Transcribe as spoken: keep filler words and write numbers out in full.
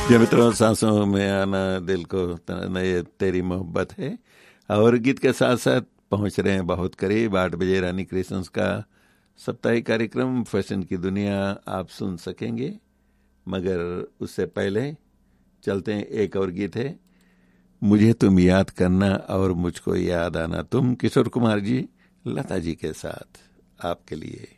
जो मित्रों, सांसों में आना दिल को ये तेरी मोहब्बत है। और गीत के साथ साथ पहुंच रहे हैं बहुत करीब आठ बजे रानी क्रिएशंस का साप्ताहिक कार्यक्रम फैशन की दुनिया आप सुन सकेंगे, मगर उससे पहले चलते हैं। एक और गीत है, मुझे तुम याद करना और मुझको याद आना तुम, किशोर कुमार जी लता जी के साथ आपके लिए।